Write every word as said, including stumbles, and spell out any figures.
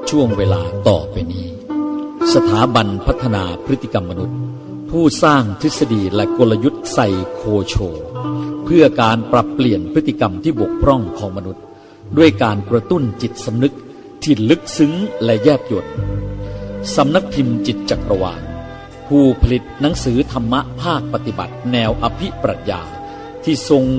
ช่วงเวลาต่อไปนี้สถาบันพัฒนาพฤติกรรมมนุษย์ผู้สร้างทฤษฎีและกลยุทธ์ไซโคโชเพื่อการปรับเปลี่ยนพฤติกรรมที่บกพร่องของมนุษย์ด้วยการกระตุ้นจิตสำนึกที่ลึกซึ้งและแยบยลสำนักพิมพ์จิตจักรวาลผู้ผลิตหนังสือธรรมะภาคปฏิบัติแนวอภิปรัชญาที่ทรง